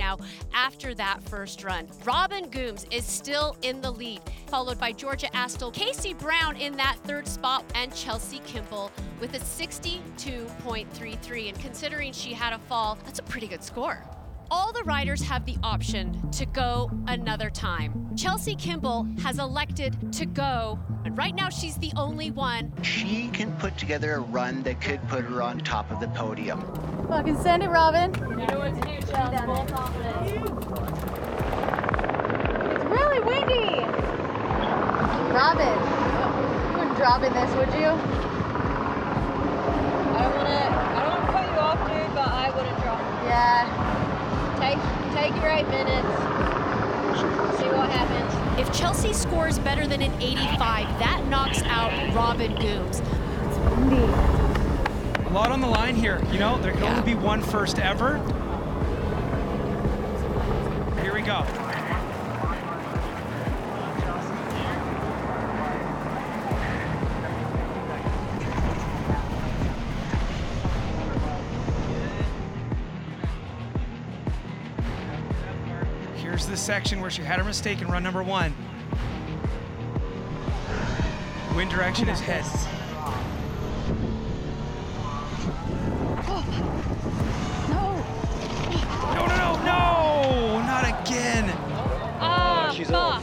now after that first run. Robin Gooms is still in the lead, followed by Georgia Astle, Casey Brown in that third spot, and Chelsea Kimball with a 62.33. And considering she had a fall, that's a pretty good score. All the riders have the option to go another time. Chelsea Kimball has elected to go, and right now she's the only one. She can put together a run that could put her on top of the podium. Fucking send it, Robin. You know what to do, Chelsea. Full confidence. It's really windy. Robin, you wouldn't drop in this, would you? I don't want to cut you off, dude, but I wouldn't drop. Yeah. Take your 8 minutes. See what happens. If Chelsea scores better than an 85, that knocks out Robin Gooms. It's windy. A lot on the line here. You know, there can only be one first ever. Here we go. Here's the section where she had her mistake in run number 1. Wind direction is head. No, not again. She's off.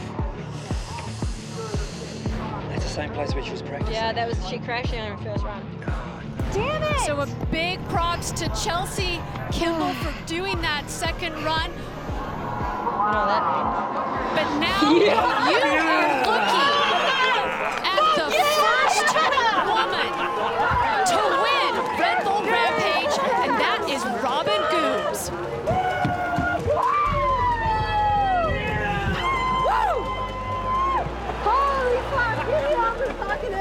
That's the same place where she was practicing. Yeah, she crashed on her first run. Damn it! So a big props to Chelsea Kimball for doing that second run. But now you are looking at the first woman to win Red Bull Rampage, and that is Robin Gooms. Holy fuck, get me off the fucking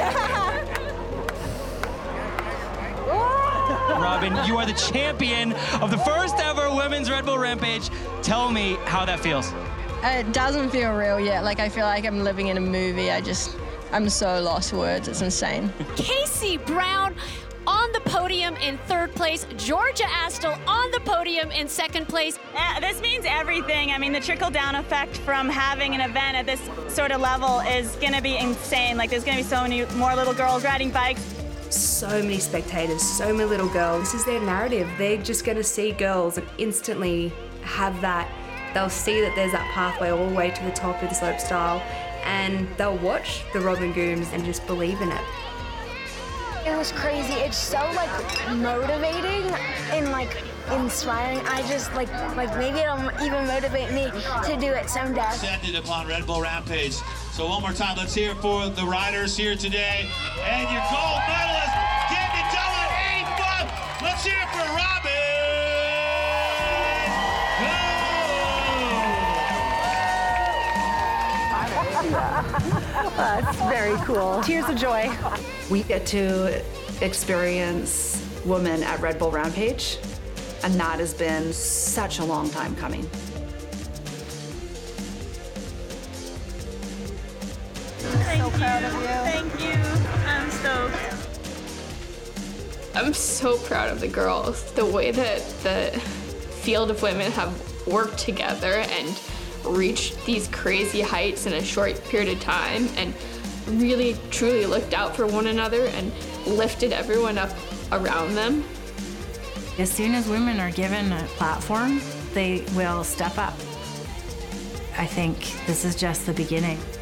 hill. Robin, you are the champion of the first ever Women's Red Bull Rampage. Tell me how that feels. It doesn't feel real yet. Like, I feel like I'm living in a movie. I'm so lost for words. It's insane. Casey Brown on the podium in third place. Georgia Astle on the podium in second place. This means everything. I mean, the trickle-down effect from having an event at this sort of level is going to be insane. Like, there's going to be so many more little girls riding bikes. So many spectators, so many little girls. This is their narrative. They're just going to see girls and instantly have that. They'll see that there's that pathway all the way to the top of the slopestyle, and they'll watch the Robin Gooms and just believe in it. It was crazy. It's so motivating and inspiring. I just maybe it'll even motivate me to do it someday. Presented upon Red Bull Rampage. So one more time, let's hear it for the riders here today. And your gold medalist, getting it done with 85. Let's hear it for Robin. That's very cool. Tears of joy. We get to experience women at Red Bull Rampage, and that has been such a long time coming. Thank you. Proud of you. Thank you. I'm stoked. I'm so proud of the girls. The way that the field of women have worked together and reached these crazy heights in a short period of time and really truly looked out for one another and lifted everyone up around them. As soon as women are given a platform, they will step up. I think this is just the beginning.